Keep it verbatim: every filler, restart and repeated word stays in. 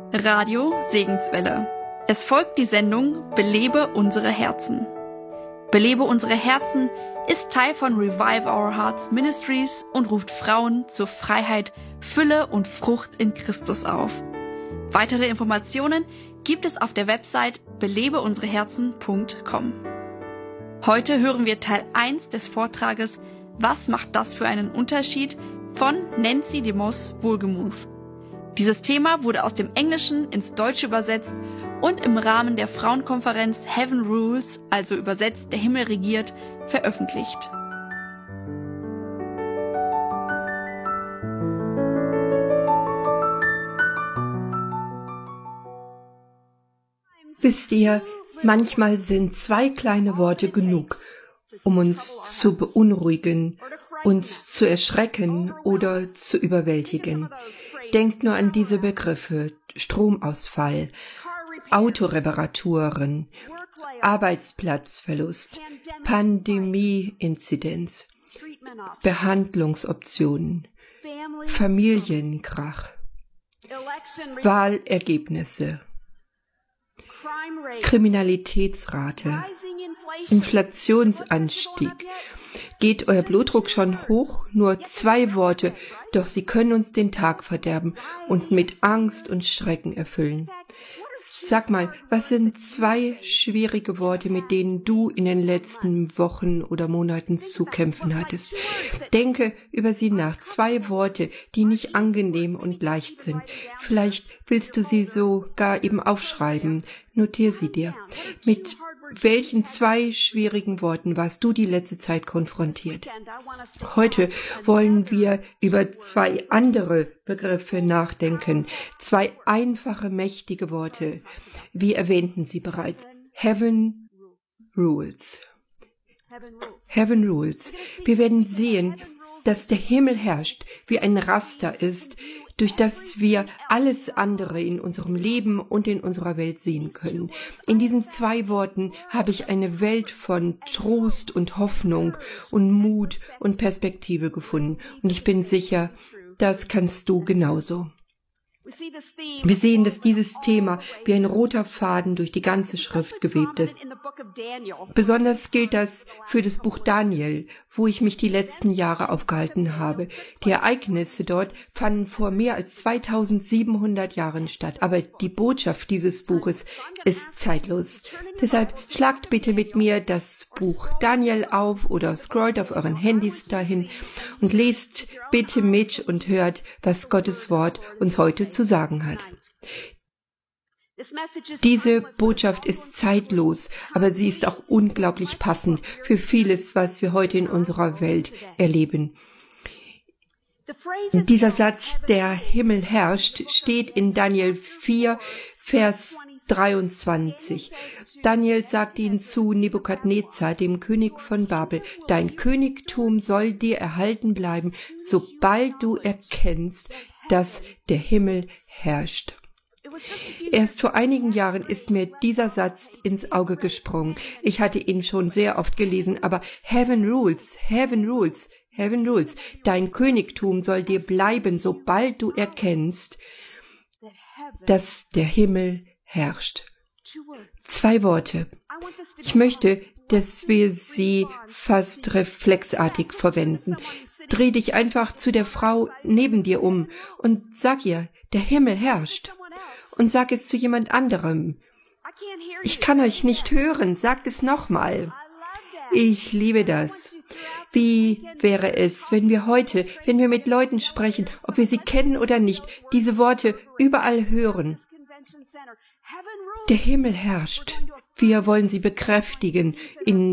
Radio Segenswelle. Es folgt die Sendung Belebe unsere Herzen. Belebe unsere Herzen ist Teil von Revive Our Hearts Ministries und ruft Frauen zur Freiheit, Fülle und Frucht in Christus auf. Weitere Informationen gibt es auf der Website belebe unsere herzen punkt com. Heute hören wir Teil eins des Vortrages Was macht das für einen Unterschied? Von Nancy DeMoss Wohlgemuth. Dieses Thema wurde aus dem Englischen ins Deutsche übersetzt und im Rahmen der Frauenkonferenz Heaven Rules, also übersetzt Der Himmel regiert, veröffentlicht. Wisst ihr, manchmal sind zwei kleine Worte genug, um uns zu beunruhigen, uns zu erschrecken oder zu überwältigen. Denkt nur an diese Begriffe: Stromausfall, Autoreparaturen, Arbeitsplatzverlust, Pandemie-Inzidenz, Behandlungsoptionen, Familienkrach, Wahlergebnisse, Kriminalitätsrate, Inflationsanstieg. Geht euer Blutdruck schon hoch? Nur zwei Worte, doch sie können uns den Tag verderben und mit Angst und Schrecken erfüllen. Sag mal, was sind zwei schwierige Worte, mit denen du in den letzten Wochen oder Monaten zu kämpfen hattest? Denke über sie nach. Zwei Worte, die nicht angenehm und leicht sind. Vielleicht willst du sie sogar eben aufschreiben. Notier sie dir. Mit welchen zwei schwierigen Worten warst du die letzte Zeit konfrontiert? Heute wollen wir über zwei andere Begriffe nachdenken. Zwei einfache, mächtige Worte. Wir erwähnten sie bereits. Heaven Rules. Heaven Rules. Wir werden sehen, dass der Himmel herrscht, wie ein Raster ist, durch das wir alles andere in unserem Leben und in unserer Welt sehen können. In diesen zwei Worten habe ich eine Welt von Trost und Hoffnung und Mut und Perspektive gefunden. Und ich bin sicher, das kannst du genauso. Wir sehen, dass dieses Thema wie ein roter Faden durch die ganze Schrift gewebt ist. Besonders gilt das für das Buch Daniel, wo ich mich die letzten Jahre aufgehalten habe. Die Ereignisse dort fanden vor mehr als zweitausendsiebenhundert Jahren statt. Aber die Botschaft dieses Buches ist zeitlos. Deshalb schlagt bitte mit mir das Buch Daniel auf oder scrollt auf euren Handys dahin und lest bitte mit und hört, was Gottes Wort uns heute zu sagen hat. Diese Botschaft ist zeitlos, aber sie ist auch unglaublich passend für vieles, was wir heute in unserer Welt erleben. Dieser Satz, der Himmel herrscht, steht in Daniel vier, Vers dreiundzwanzig. Daniel sagt ihn zu Nebukadnezar, dem König von Babel: Dein Königtum soll dir erhalten bleiben, sobald du erkennst, dass der Himmel herrscht. Erst vor einigen Jahren ist mir dieser Satz ins Auge gesprungen. Ich hatte ihn schon sehr oft gelesen, aber Heaven Rules, Heaven Rules, Heaven Rules. Dein Königtum soll dir bleiben, sobald du erkennst, dass der Himmel herrscht. Zwei Worte. Ich möchte, dass wir sie fast reflexartig verwenden. Dreh dich einfach zu der Frau neben dir um und sag ihr: Der Himmel herrscht. Und sag es zu jemand anderem. Ich kann euch nicht hören, sagt es nochmal. Ich liebe das. Wie wäre es, wenn wir heute, wenn wir mit Leuten sprechen, ob wir sie kennen oder nicht, diese Worte überall hören? Der Himmel herrscht. Wir wollen sie bekräftigen in